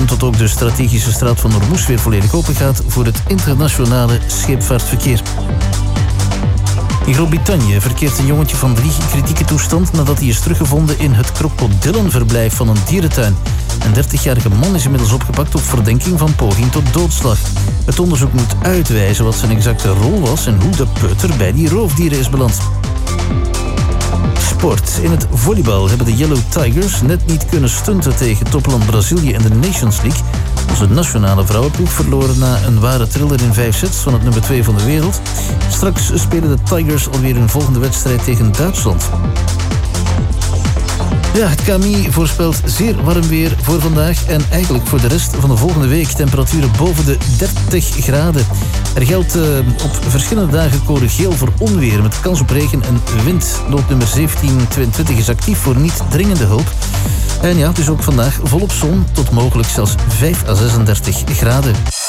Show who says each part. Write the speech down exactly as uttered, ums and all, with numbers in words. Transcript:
Speaker 1: tot ook de strategische straat van Ormuz weer volledig open gaat voor het internationale scheepvaartverkeer. In Groot-Brittannië verkeert een jongetje van drie in kritieke toestand nadat hij is teruggevonden in het krokodillenverblijf van een dierentuin. Een dertigjarige man is inmiddels opgepakt op verdenking van poging tot doodslag. Het onderzoek moet uitwijzen wat zijn exacte rol was en hoe de peuter bij die roofdieren is beland. Sport. In het volleybal hebben de Yellow Tigers net niet kunnen stunten tegen topland Brazilië in de Nations League. Onze nationale vrouwenploeg verloren na een ware thriller in vijf sets van het nummer twee van de wereld. Straks spelen de Tigers alweer hun volgende wedstrijd tegen Duitsland. Ja, het K M I voorspelt zeer warm weer voor vandaag en eigenlijk voor de rest van de volgende week. Temperaturen boven de dertig graden. Er geldt uh, op verschillende dagen code geel voor onweer met kans op regen en wind. Noodnummer zeventien tweeëntwintig is actief voor niet dringende hulp. En ja, het is ook vandaag volop zon tot mogelijk zelfs vijf à zesendertig graden.